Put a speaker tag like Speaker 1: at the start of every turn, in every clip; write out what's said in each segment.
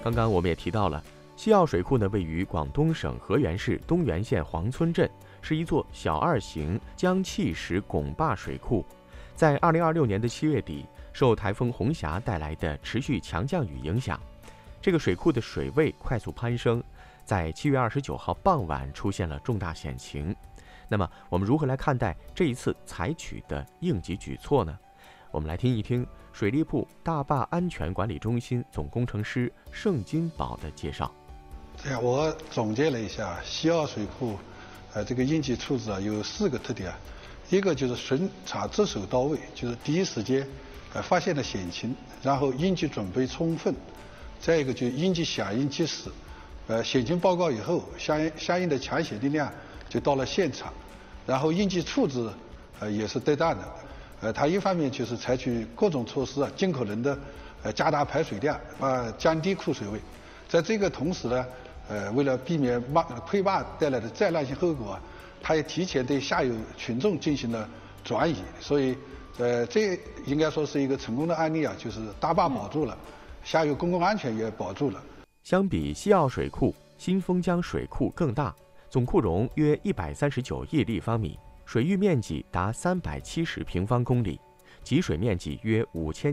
Speaker 1: 刚刚我们也提到了，西澳水库呢位于广东省河源市东源县黄村镇，是一座小2型浆气式拱坝水库。在2026年的7月底，受台风红霞带来的持续强降雨影响，这个水库的水位快速攀升，在7月29号傍晚出现了重大险情。那么我们如何来看待这一次采取的应急举措呢？我们来听一听水利部大坝安全管理中心总工程师盛金宝的介绍。
Speaker 2: 我总结了一下西澳水库，这个应急处置有4个特点。一个就是巡查值守到位，就是第一时间发现了险情，然后应急准备充分。再一个就是应急响应及时，险情报告以后，相应的抢险力量就到了现场，然后应急处置也是得当的。它一方面就是采取各种措施尽可能的加大排水量，降低库水位。在这个同时呢，为了避免溃坝带来的灾难性后果，它也提前对下游群众进行了转移，所以这应该说是一个成功的案例就是大坝保住了，下游公共安全也保住了。
Speaker 1: 相比西澳水库，新丰江水库更大，总库容约139亿立方米，水域面积达370平方公里，集水面积约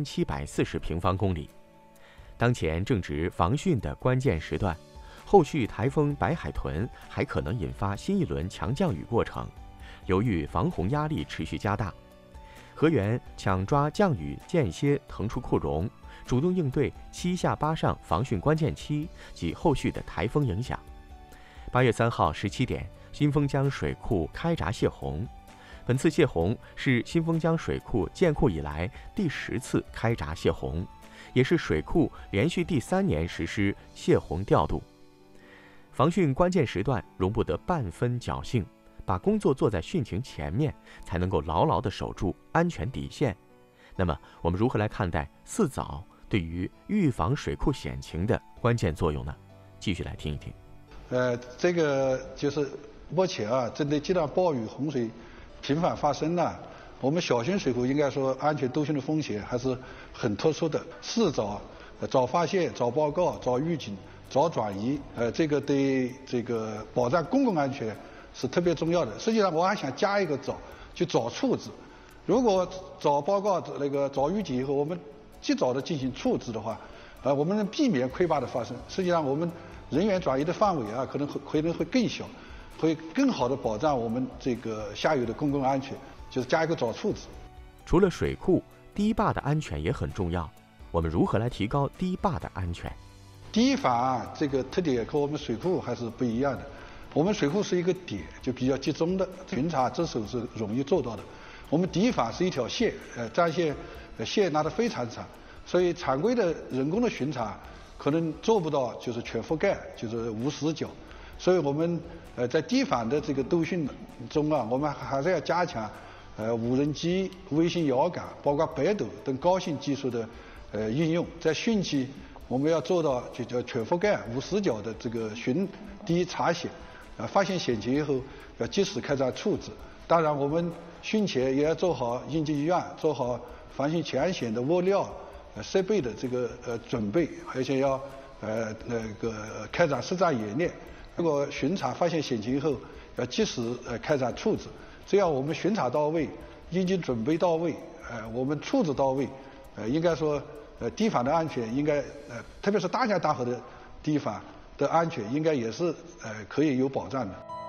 Speaker 1: 5740平方公里。当前正值防汛的关键时段，后续台风白海豚还可能引发新一轮强降雨过程，流域防洪压力持续加大。河源抢抓降雨间歇腾出库容，主动应对7下8上防汛关键期及后续的台风影响。8月3号17点，新丰江水库开闸泄洪。本次泄洪是新丰江水库建库以来第10次开闸泄洪，也是水库连续第3年实施泄洪调度。防汛关键时段容不得半分侥幸，把工作做在汛情前面，才能够牢牢地守住安全底线。那么我们如何来看待4早对于预防水库险情的关键作用呢？继续来听一听。
Speaker 2: 这个就是目前针对极端暴雨洪水频繁发生我们小型水库应该说安全兜汛的风险还是很突出的。4早，早发现、早报告、早预警、早转移，这个对这个保障公共安全是特别重要的。实际上我还想加一个早，就早处置。如果早报告早预警以后，我们及早的进行处置的话，我们能避免溃坝的发生。实际上我们人员转移的范围可能会更小，会更好的保障我们这个下游的公共安全，就是加一个早处置。
Speaker 1: 除了水库，堤坝的安全也很重要。我们如何来提高堤坝的安全？
Speaker 2: 堤防这个特点和我们水库还是不一样的。我们水库是一个点，就比较集中的，巡查值守是容易做到的。我们堤防是一条线，战线线拉得非常长，所以常规的人工的巡查可能做不到就是全覆盖，就是无死角。所以我们在堤防的这个兜汛中我们还是要加强无人机、卫星遥感，包括北斗等高新技术的应用。在汛期，我们要做到就叫全覆盖、无死角的这个巡堤查险，发现险情以后要及时开展处置。当然，我们汛前也要做好应急预案，做好防汛抢险的物料、设备的这个准备，而且要开展实战演练。如果巡查发现险情以后，要及时开展处置。只要我们巡查到位，应急准备到位，我们处置到位，应该说堤防的安全应该特别是大江大河的堤防的安全应该也是可以有保障的。